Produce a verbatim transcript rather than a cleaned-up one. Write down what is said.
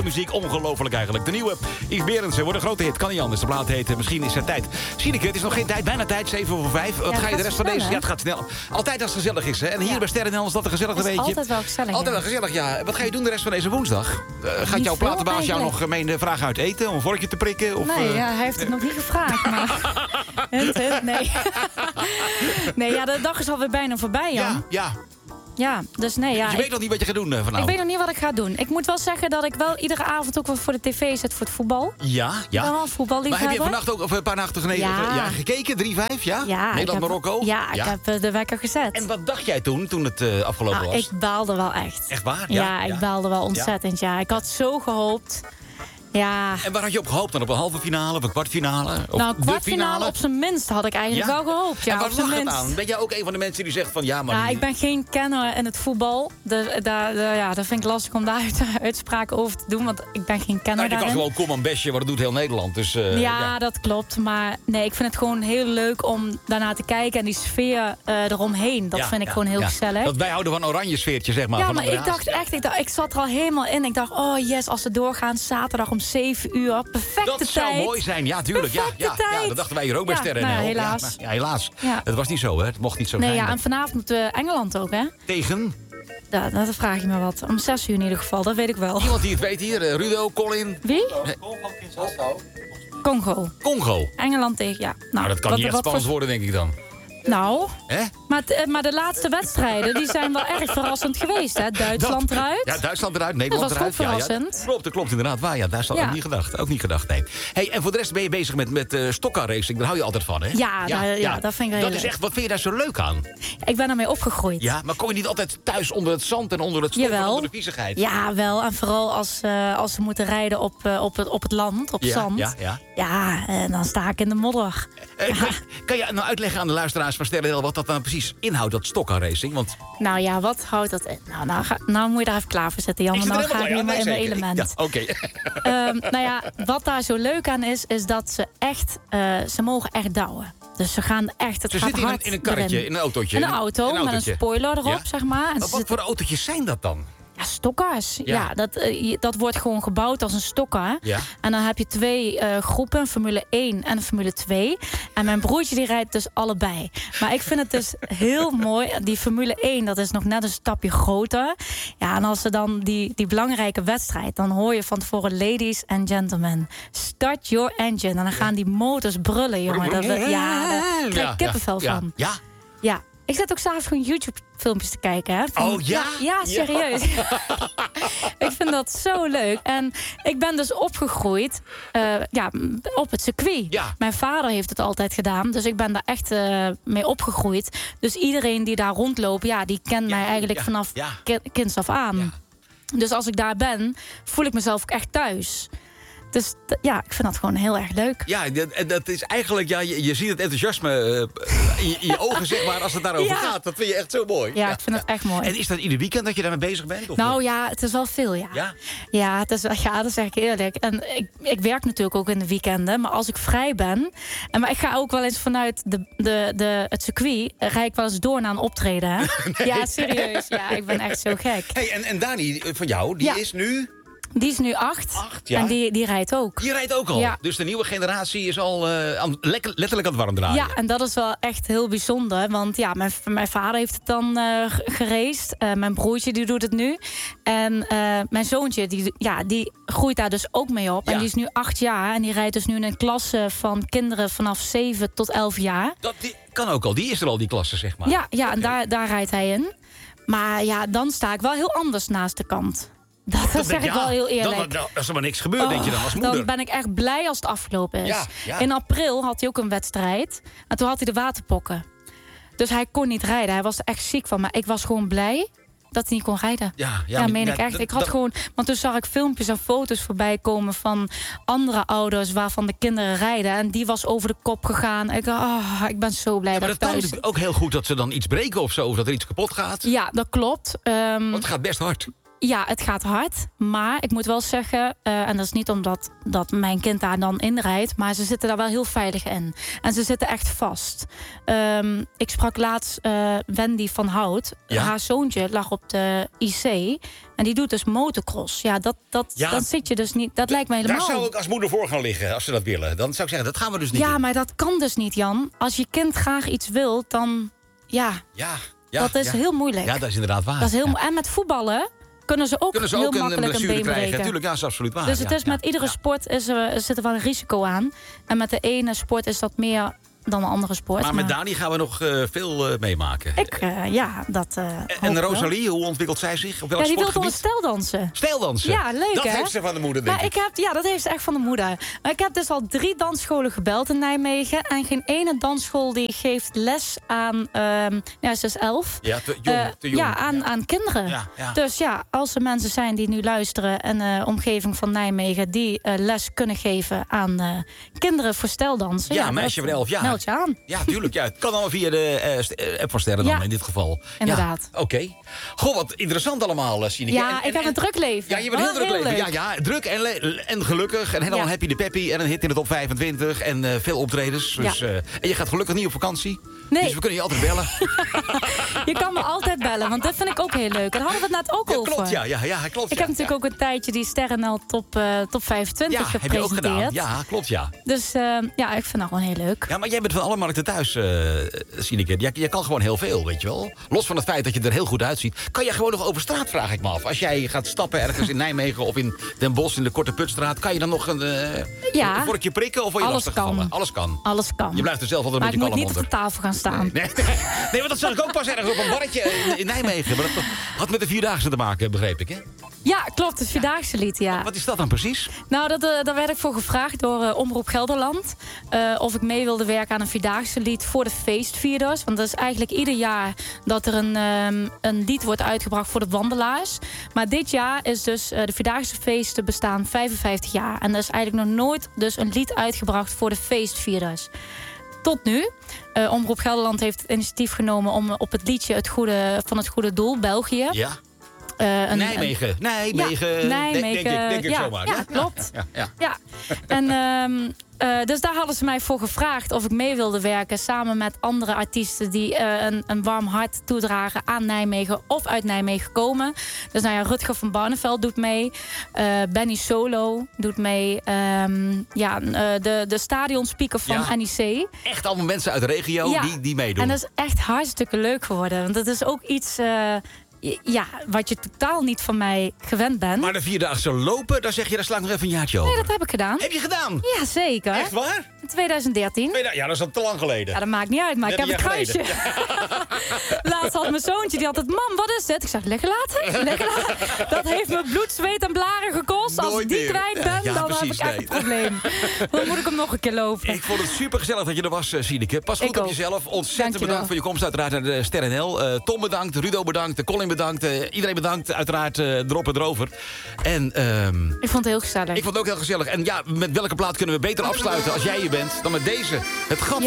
eigen muziek. Ongelooflijk eigenlijk. De nieuwe Yves Berendsen wordt een grote hit. Kan niet anders. De plaat heet Misschien is het tijd. Sineke, het is nog geen tijd. Bijna tijd. Zeven over vijf. Wat Ja, ga je de rest van snel, deze... hè? Ja, het gaat snel. Altijd als het gezellig is. Hè? En hier Ja. bij Sterren is dat een gezellig, Het weet is je. altijd wel gezellig. Altijd ja. wel gezellig, ja. Wat ga je doen de rest van deze woensdag? Uh, gaat Niet jouw veel platenbaas jou nog eigenlijk. gemeen vragen uit eten? Om een vorkje te prikken? Of, Nee, uh, ja, hij heeft het nog niet gevraagd, maar... Hint, hint, nee. nee, ja, de dag is alweer bijna voorbij, Jan. Ja, ja. Ja, dus nee, ja. Je ik, weet nog niet wat je gaat doen uh, vanavond. ik weet nog niet wat ik ga doen. Ik moet wel zeggen dat ik wel iedere avond ook wel voor de tv zit voor het voetbal. Ja, Ik ben ja. wel een voetballiefhebber. Maar heb je vannacht ook, of een paar nachten geleden, Ja. ja, gekeken? drie vijf, ja? Ja, ik heb- Nederland-Marokko? Ja, ik heb uh, de wekker gezet. En wat dacht jij toen, toen het uh, afgelopen Nou, was? ik baalde wel echt. Echt waar? Ja, Ja, ik ja. baalde wel ontzettend, ja. Ik had zo gehoopt. Ja, En waar had je op gehoopt dan? Op een halve finale, of een kwartfinale? Of nou, de kwartfinale finale? op zijn minst had ik eigenlijk Ja? wel gehoopt. Ja, en waar op zijn lag het minst. aan? Ben jij ook een van de mensen die zegt van ja, maar... Ja, die- ik ben geen kenner in het voetbal. De, de, de, ja, dat vind ik lastig om daar uit, uitspraken over te doen, want ik ben geen kenner Nou, je kan daarin. gewoon kom en besje, maar dat doet heel Nederland. Dus, uh, Ja, ja. dat klopt. Maar nee, ik vind het gewoon heel leuk om daarna te kijken. En die sfeer uh, eromheen, dat Ja, vind ik ja, gewoon heel ja. gezellig. Dat wij houden van oranje sfeertje, zeg maar. Ja, van maar André ik Haas. dacht echt, ik, dacht, ik zat er al helemaal in. Ik dacht, oh yes, als ze doorgaan, zaterdag om zeven uur. Perfecte Dat tijd. zou mooi zijn, ja, tuurlijk. Ja, Perfecte ja, ja, tijd. dat dachten wij hier ook bij Ja, Sterren. nou ja, N L. helaas. Ja, maar- ja, helaas. Ja. Het was niet zo, hè? Het mocht niet zo Nee, zijn. ja, en vanavond moeten we Engeland ook, hè? Tegen Ja, dat vraag je me wat. Om zes uur in ieder geval, dat weet ik wel. iemand die het weet hier. uh, Rudo, Colin, Wie? Congo. Congo. Engeland tegen, ja. Nou, dat kan wat- niet echt wat spannend voor- worden, denk ik dan. Nou, Hè? maar, t- eh, maar de laatste wedstrijden die zijn wel erg verrassend geweest, hè? Duitsland Dat- eruit. Ja, Duitsland eruit, Nederland Dat was eruit. ook Ja, ja, verrassend. dat klopt, dat klopt inderdaad. Waar, ja, daar staat Ja. ook niet gedacht. Ook niet gedacht, nee. Hey, en voor de rest ben je bezig met, met uh, stokcar racing. Daar hou je altijd van, hè? Ja, nou, ja, dat vind ik wel Dat heel is leuk. echt, wat vind je daar zo leuk aan? Ik ben ermee opgegroeid. Ja, maar kom je niet altijd thuis onder het zand en onder het stof en Jawel. onder de viezigheid? Ja, wel. En vooral als, uh, als ze moeten rijden op, uh, op, het, op het land, op Ja, zand. ja, ja. Ja, en dan sta ik in de modder. Eh, kan, je- kan je nou uitleggen aan de luisteraars van Sterren wat dat dan precies inhoudt, dat stokcar racing? Want Nou ja, wat houdt dat in? Nou, nou, ga, nou moet je daar even klaar voor zitten, Jan. ik Want zit nou er ga ik helemaal helemaal bij, in mijn ja, nee, element. zeker. Ja, oké. Ehm, nou ja, wat daar zo leuk aan is, is dat ze echt, uh, ze mogen echt douwen. Dus ze gaan echt, het Ze gaat zitten in een, hard in een karretje, erin. in een autootje. In een auto, met een autootje. spoiler erop, Ja. zeg maar. En Maar ze wat voor autootjes zijn dat dan? Ja, stokkers. Ja. Ja, dat, eh, je- dat wordt gewoon gebouwd als een stokker. Ja. En dan heb je twee eh, groepen, een Formule één en een Formule twee. En mijn broertje die rijdt dus allebei. Maar ik vind het dus heel mooi. Die Formule één, dat is nog net een stapje groter. Ja, en als ze dan die, die belangrijke wedstrijd... dan hoor je van tevoren ladies and gentlemen. Start your engine. En dan gaan die motors brullen, jongen. Dat, we- ja, daar krijg ik kippenvel ja, van. Ja. Ja. Ik zit ook s'avonds gewoon YouTube-filmpjes te kijken. Hè, van- Oh, ja? Ja, serieus. Ik vind dat zo leuk. En ik ben dus opgegroeid uh, ja, op het circuit. Ja. Mijn vader heeft het altijd gedaan. Dus ik ben daar echt uh, mee opgegroeid. Dus iedereen die daar rondloopt, ja, die kent Ja, mij eigenlijk ja, vanaf ja. ki- kinds af aan. Ja. Dus als ik daar ben, voel ik mezelf ook echt thuis. Dus t- ja, ik vind dat gewoon heel erg leuk. Ja, dat, en dat is eigenlijk, ja, je, je ziet het enthousiasme uh, in, je, in je ogen, zeg maar, als het daarover Ja. gaat. Dat vind je echt zo mooi. Ja, ik vind het echt mooi. En is dat ieder weekend dat je daarmee bezig bent? Of Nou ja, het is wel veel, ja. Ja? Ja, het is, ja, dat zeg ik eerlijk. En ik, ik werk natuurlijk ook in de weekenden. Maar als ik vrij ben... En maar ik ga ook wel eens vanuit de, de, de, het circuit... rijd ik wel eens door naar een optreden. Hè? Nee. Ja, serieus. Ja, ik ben echt zo gek. Hey, en, en Dani, van jou, die Ja. is nu... Die is nu acht. Acht, ja. En die, die rijdt ook. Die rijdt ook al. Ja. Dus de nieuwe generatie is al uh, aan, lekker, letterlijk aan het warm draaien. Ja, en dat is wel echt heel bijzonder. Want ja, mijn, mijn vader heeft het dan uh, geraced. Uh, mijn broertje die doet het nu. En uh, mijn zoontje, die, ja, die groeit daar dus ook mee op. Ja. En die is nu acht jaar. En die rijdt dus nu in een klasse van kinderen vanaf zeven tot elf jaar. Dat die, kan ook al. Die is er al, die klasse, zeg maar. Ja, ja Oké. en daar, daar rijdt hij in. Maar ja, dan sta ik wel heel anders naast de kant. Dat, dat Dan zeg ben- ik ja, wel heel eerlijk. Dan, dan, als er maar niks gebeurt, denk je dan als moeder. Dan ben ik echt blij als het afgelopen is. Ja, ja. In april had hij ook een wedstrijd. En toen had hij de waterpokken. Dus hij kon niet rijden. Hij was er echt ziek van. Maar ik was gewoon blij dat hij niet kon rijden. Ja, ja, Ja, maar- meen ja, ik echt. dat- Ik had dat- gewoon... Want toen zag ik filmpjes en foto's voorbij komen van andere ouders waarvan de kinderen rijden. En die was over de kop gegaan. Ik, oh, ik ben zo blij Maar dat dat ik kan thuis... natuurlijk ook heel goed dat ze dan iets breken of zo. Of dat er iets kapot gaat. Ja, dat klopt. Um, Want het gaat best hard. Ja, het gaat hard. Maar ik moet wel zeggen, uh, en dat is niet omdat dat mijn kind daar dan in rijdt, maar ze zitten daar wel heel veilig in. En ze zitten echt vast. Um, ik sprak laatst uh, Wendy van Hout. Ja? Haar zoontje lag op de I C. En die doet dus motocross. Ja, dat, dat, Ja, dan zit je dus niet. Dat lijkt me helemaal. Daar zou ik als moeder voor gaan liggen, als ze dat willen. Dan zou ik zeggen, dat gaan we dus niet Ja, doen. maar dat kan dus niet, Jan. Als je kind graag iets wil, dan ja, Ja, ja dat is ja. heel moeilijk. Ja, dat is inderdaad waar. Dat is heel, ja. En met voetballen kunnen ze ook Kunnen ze heel ook een makkelijk een, blessure been krijgen? breken. Tuurlijk, ja, dat is absoluut waar. Dus het ja, is met ja, iedere ja. sport is er, zit er wel een risico aan. En met de ene sport is dat meer dan een andere sport. Maar met Dani gaan we nog uh, veel uh, meemaken. Ik, uh, ja, dat uh, En, en Rosalie, hoe ontwikkelt zij zich? Op welk Ja, die wil sportgebied? toch een stijldansen. Stijldansen? Ja, leuk dat hè? Dat heeft ze van de moeder, denk maar ik. ik. Heb, ja, dat heeft ze echt van de moeder. Maar ik heb dus al drie dansscholen gebeld in Nijmegen. En geen ene dansschool die geeft les aan... Um, ja, ze is elf. Ja, te jong. Uh, te jong. Ja, aan, ja. aan kinderen. Ja, ja. Dus ja, als er mensen zijn die nu luisteren... en de uh, omgeving van Nijmegen... die uh, les kunnen geven aan uh, kinderen voor stijldansen. Ja, ja, meisje dat, van elf jaar. Meld je aan. Ja, tuurlijk. Ja. Het kan allemaal via de uh, app van Sterren dan, Ja, in dit geval. inderdaad. Ja, Oké. Okay. Goh, wat interessant allemaal, Sineke. Ja, en, en, ik heb en, een druk leven. Ja, je bent heel oh, druk heel leven. leuk. Ja, ja, druk en, le- en gelukkig. En helemaal Ja. happy de peppy. En een hit in de top vijfentwintig. En uh, veel optredens. Dus, Ja. uh, en je gaat gelukkig niet op vakantie. Nee. Dus we kunnen je altijd bellen. Je kan me altijd bellen, want dat vind ik ook heel leuk. Daar hadden we het net ook Ja, over. klopt, ja, ja, ja, klopt. Ik ja, heb natuurlijk ja. ook een tijdje die Sterrenl top, uh, top vijfentwintig Ja, heb je ook gepresenteerd. gedaan. Ja, klopt, ja. Dus uh, ja, ik vind dat gewoon heel leuk. Ja, maar jij bent van alle markten thuis, uh, Sineke. Jij, jij kan gewoon heel veel, weet je wel. Los van het feit dat je er heel goed uitziet. Kan je gewoon nog over straat, vraag ik me af. Als jij gaat stappen ergens in Nijmegen of in Den Bosch in de Korte Putstraat... kan je dan nog een, uh, Ja. een vorkje prikken of word je Alles lastiggevallen? kan. Alles kan. Alles kan. Je blijft er zelf altijd maar een ik beetje moet kalm niet op onder. de tafel gaan staan. Nee, nee, nee, want dat zag ik ook pas ergens op een barretje in, in Nijmegen. Maar dat had met de Vierdaagse te maken, begreep ik, hè? Ja, klopt. Het Vierdaagse lied, ja. Wat is dat dan precies? Nou, dat, uh, daar werd ik voor gevraagd door uh, Omroep Gelderland. Uh, of ik mee wilde werken aan een Vierdaagse lied voor de feestvierders. Want dat is eigenlijk ieder jaar dat er een, um, een lied wordt uitgebracht voor de wandelaars. Maar dit jaar is dus uh, de Vierdaagse feesten bestaan vijfenvijftig jaar. En er is eigenlijk nog nooit dus een lied uitgebracht voor de feestvierders. Tot nu. Uh, Omroep Gelderland heeft het initiatief genomen om op het liedje het goede, van het Goede Doel, België. Ja. Uh, een, Nijmegen. Een, Nijmegen. Ja, Nijmegen. Denk, denk ik, denk ik ja, zomaar. Ja, Ja, klopt. Ja, ja, ja. ja. En, um, uh, dus daar hadden ze mij voor gevraagd of ik mee wilde werken... samen met andere artiesten die uh, een, een warm hart toedragen aan Nijmegen... of uit Nijmegen komen. Dus nou ja, Rutger van Barneveld doet mee. Uh, Benny Solo doet mee. Um, ja, uh, de, de stadionspeaker van Ja. N I C. Echt allemaal mensen uit de regio Ja. die, die meedoen. En dat is echt hartstikke leuk geworden. Want het is ook iets... Uh, Ja, wat je totaal niet van mij gewend bent. Maar de Vierdaagse lopen, daar zeg je, daar sla ik nog even een jaartje over. Nee, dat heb ik gedaan. Heb je gedaan? Ja, zeker. Echt waar? In twintig dertien. Ja, dat is al te lang geleden. Ja, dat maakt niet uit, maar ik heb Net het een kruisje. Laatst had mijn zoontje, die had het... Mam, wat is dit? Ik zeg, lekker laten. Lekker laten. Dat heeft me bloed, zweet en blaren gekost. Als Nooit ik die meer. kwijt ben, Ja, dan precies, heb ik echt nee. een probleem. Dan moet ik hem nog een keer lopen. Ik vond het super gezellig dat je er was, uh, Sineke. Pas goed Ik op ook. jezelf. Ontzettend Dankjewel. bedankt voor je komst uiteraard naar de Sterren L. Uh, Tom bedankt, Rudo bedankt, Colin bedankt. Uh, iedereen bedankt, uiteraard uh, erop en erover. En um, Ik vond het heel gezellig. ik vond het ook heel gezellig. En ja, met welke plaat kunnen we beter afsluiten als jij hier bent dan met deze? Het gat